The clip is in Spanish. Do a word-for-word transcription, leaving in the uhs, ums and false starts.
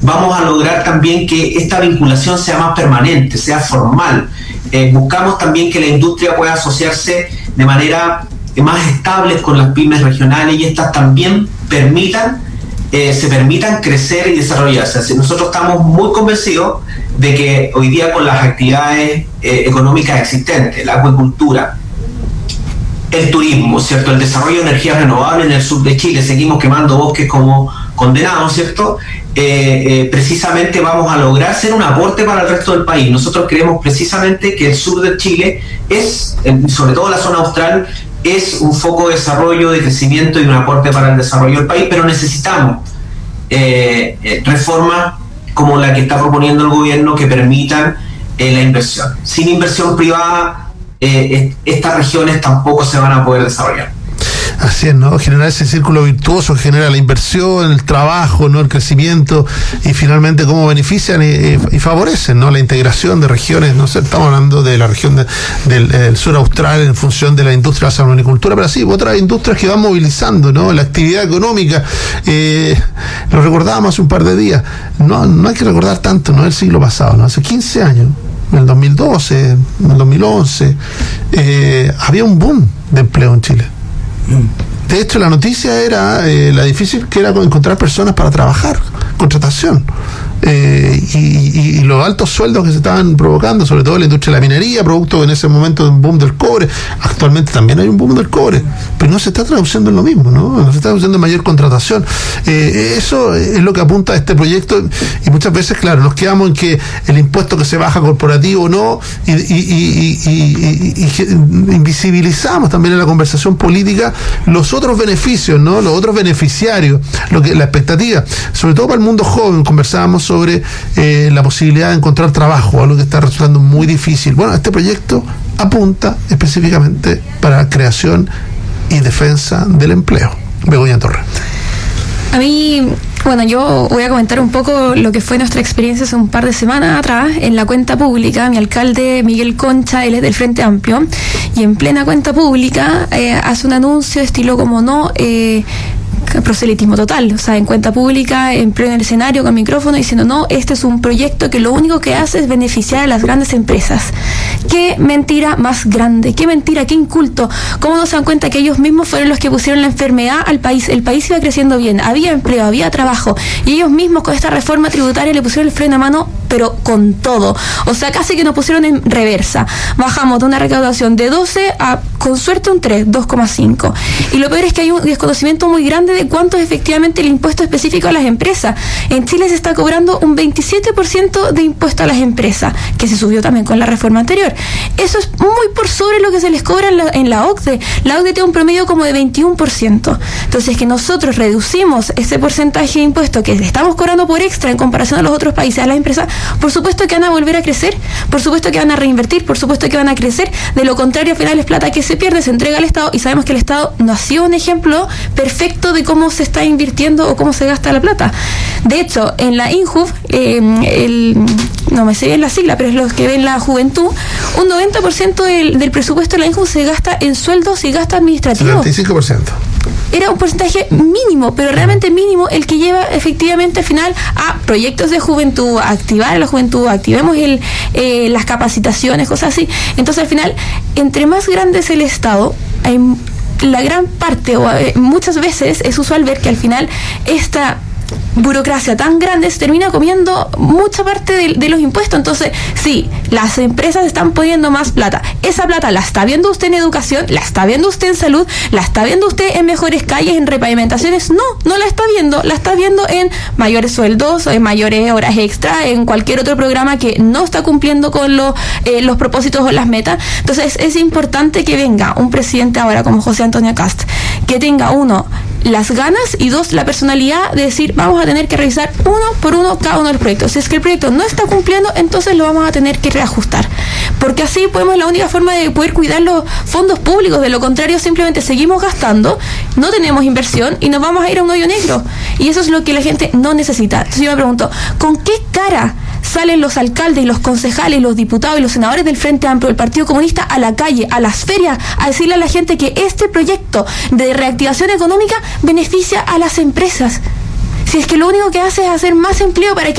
vamos a lograr también que esta vinculación sea más permanente, sea formal. Eh, buscamos también que la industria pueda asociarse de manera más estable con las pymes regionales y estas también permitan, eh, se permitan crecer y desarrollarse. Así, nosotros estamos muy convencidos de que hoy día con las actividades eh, económicas existentes, la acuicultura, el turismo, ¿cierto?, el desarrollo de energías renovables en el sur de Chile, seguimos quemando bosques como condenados, ¿cierto?, eh, eh, precisamente vamos a lograr ser un aporte para el resto del país. Nosotros creemos precisamente que el sur de Chile es, sobre todo la zona austral, es un foco de desarrollo, de crecimiento y un aporte para el desarrollo del país, pero necesitamos eh, eh, reformas como la que está proponiendo el gobierno que permitan eh, la inversión. Sin inversión privada, eh, estas regiones tampoco se van a poder desarrollar. Así es, ¿no? Generar ese círculo virtuoso que genera la inversión, el trabajo, ¿no?, el crecimiento, y finalmente cómo benefician y, y favorecen, ¿no?, la integración de regiones. No sé, estamos hablando de la región de, del, del sur austral en función de la industria de la salmonicultura, pero sí, otras industrias que van movilizando, ¿no?, la actividad económica. Eh, lo recordábamos hace un par de días. No, no hay que recordar tanto, ¿no?, el siglo pasado, ¿no? Hace quince años, en el dos mil doce, en el dos mil once, eh, había un boom de empleo en Chile. De hecho, la noticia era eh, la difícil que era encontrar personas para trabajar, contratación. Eh, y, y, y los altos sueldos que se estaban provocando, sobre todo en la industria de la minería, producto en ese momento de un boom del cobre. Actualmente también hay un boom del cobre, pero no se está traduciendo en lo mismo, ¿no? No se está traduciendo en mayor contratación. Eh, eso es lo que apunta a este proyecto, y muchas veces, claro, nos quedamos en que el impuesto que se baja corporativo no, y, y, y, y, y, y, y invisibilizamos también en la conversación política los otros beneficios, ¿no?, los otros beneficiarios, lo que la expectativa, sobre todo para el mundo joven. Conversábamos sobre eh, la posibilidad de encontrar trabajo, algo que está resultando muy difícil. Bueno, este proyecto apunta específicamente para la creación y defensa del empleo. Begoña Torres. A mí, bueno, yo voy a comentar un poco lo que fue nuestra experiencia hace un par de semanas atrás en la cuenta pública. Mi alcalde Miguel Concha, él es del Frente Amplio, y en plena cuenta pública eh, hace un anuncio estilo como no... Eh, proselitismo total, o sea, en cuenta pública, en pleno escenario, con micrófono, diciendo, no, este es un proyecto que lo único que hace es beneficiar a las grandes empresas. Qué mentira más grande, qué mentira, qué inculto. ¿Cómo no se dan cuenta que ellos mismos fueron los que pusieron la enfermedad al país? El país iba creciendo bien, había empleo, había trabajo, y ellos mismos con esta reforma tributaria le pusieron el freno a mano, pero con todo. O sea, casi que nos pusieron en reversa. Bajamos de una recaudación de doce a, con suerte, un tres, dos coma cinco. Y lo peor es que hay un desconocimiento muy grande de cuánto es efectivamente el impuesto específico a las empresas. En Chile se está cobrando un veintisiete por ciento de impuesto a las empresas, que se subió también con la reforma anterior. Eso es muy por sobre lo que se les cobra en la, en la O C D E. La O C D E tiene un promedio como de veintiuno por ciento. Entonces, que nosotros reducimos ese porcentaje de impuesto que le estamos cobrando por extra en comparación a los otros países, a las empresas, por supuesto que van a volver a crecer, por supuesto que van a reinvertir, por supuesto que van a crecer. De lo contrario, al final es plata que se pierde, se entrega al Estado, y sabemos que el Estado no ha sido un ejemplo perfecto de cómo se está invirtiendo o cómo se gasta la plata. De hecho, en la INJUV, eh, el, no me sé bien la sigla, pero es los que ven la juventud, un noventa por ciento del, del presupuesto de la INJUV se gasta en sueldos y gasto administrativo. setenta y cinco por ciento. Era un porcentaje mínimo, pero realmente mínimo, el que lleva efectivamente al final a proyectos de juventud, a activar a la juventud, activemos el, eh, las capacitaciones, cosas así. Entonces, al final, entre más grande es el Estado, hay la gran parte, o eh, muchas veces es usual ver que al final esta burocracia tan grande se termina comiendo mucha parte de, de los impuestos. Entonces, sí, las empresas están poniendo más plata. Esa plata la está viendo usted en educación, la está viendo usted en salud, la está viendo usted en mejores calles, en repavimentaciones. No, no la está viendo, la está viendo en mayores sueldos, en mayores horas extra, en cualquier otro programa que no está cumpliendo con lo, eh, los propósitos o las metas. Entonces, es importante que venga un presidente ahora como José Antonio Kast, que tenga, uno, las ganas, y dos, la personalidad de decir, vamos a tener que revisar uno por uno cada uno de los proyectos. Si es que el proyecto no está cumpliendo, entonces lo vamos a tener que reajustar, porque así podemos, la única forma de poder cuidar los fondos públicos. De lo contrario, simplemente seguimos gastando, no tenemos inversión y nos vamos a ir a un hoyo negro, y eso es lo que la gente no necesita. Entonces yo me pregunto, ¿con qué cara salen los alcaldes y los concejales y los diputados y los senadores del Frente Amplio, del Partido Comunista, a la calle, a las ferias, a decirle a la gente que este proyecto de reactivación económica beneficia a las empresas? Si es que lo único que hace es hacer más empleo para que